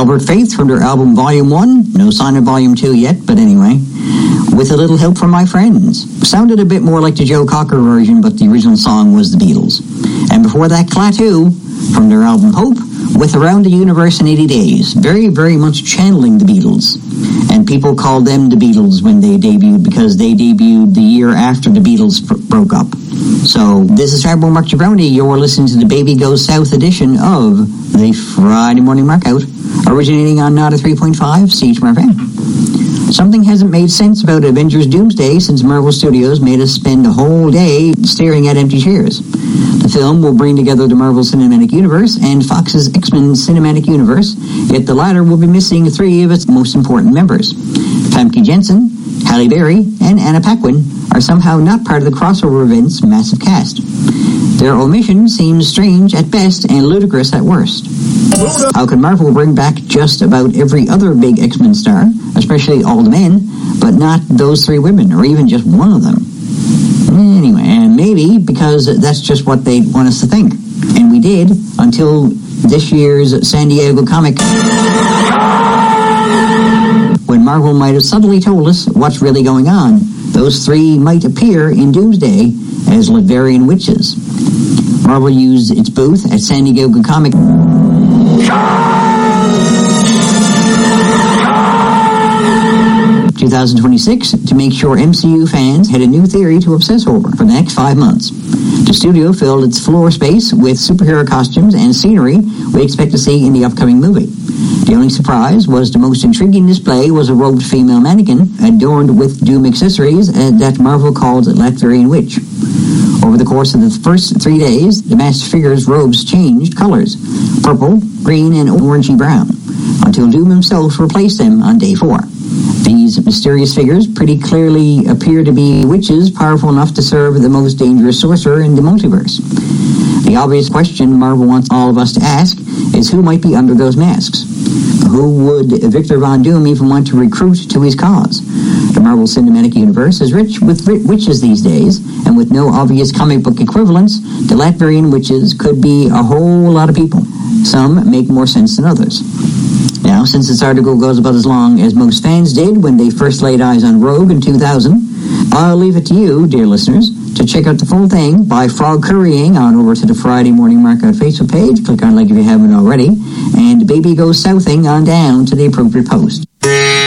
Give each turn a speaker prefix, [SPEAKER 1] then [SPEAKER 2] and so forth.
[SPEAKER 1] Albert Faith from their album Volume 1. No sign of Volume 2 yet, but anyway. With a Little Help from My Friends. Sounded a bit more like the Joe Cocker version, but the original song was the Beatles. And before that, Klaatu from their album Hope, with Around the Universe in 80 Days. Very, very much channeling the Beatles. And people called them the Beatles when they debuted, because they debuted the year after the Beatles broke up. So, this is Fireball Mark Gibroni. You're listening to the Baby Goes South edition of the Friday Morning Markout, originating on Nada 3.5 CHMR FM. Something hasn't made sense about Avengers Doomsday since Marvel Studios made us spend a whole day staring at empty chairs. The film will bring together the Marvel Cinematic Universe and Fox's X-Men Cinematic Universe, yet the latter will be missing three of its most important members. Famke Janssen, Halle Berry, and Anna Paquin are somehow not part of the crossover event's massive cast. Their omission seems strange at best and ludicrous at worst. How can Marvel bring back just about every other big X-Men star, especially all the men, but not those three women, or even just one of them? Anyway, and maybe because that's just what they want us to think. And we did, until this year's San Diego Comic, when Marvel might have subtly told us what's really going on. Those three might appear in Doomsday as Latvian witches. Marvel used its booth at San Diego Comic 2026 to make sure MCU fans had a new theory to obsess over for the next 5 months. The studio filled its floor space with superhero costumes and scenery we expect to see in the upcoming movie. The only surprise was the most intriguing display was a robed female mannequin adorned with Doom accessories that Marvel called Latvian Witch. Over the course of the first 3 days, the masked figures' robes changed colors, purple, green, and orangey brown, until Doom himself replaced them on day 4. These mysterious figures pretty clearly appear to be witches powerful enough to serve the most dangerous sorcerer in the multiverse. The obvious question Marvel wants all of us to ask is who might be under those masks? Who would Victor Von Doom even want to recruit to his cause? The Marvel Cinematic Universe is rich with witches these days, and with no obvious comic book equivalents, the Latvian witches could be a whole lot of people. Some make more sense than others. Now, since this article goes about as long as most fans did when they first laid eyes on Rogue in 2000, I'll leave it to you, dear listeners, to check out the full thing by frog currying on over to the Friday Morning Markout Facebook page. Click on like if you haven't already, and Baby Goes Southing on down to the appropriate post.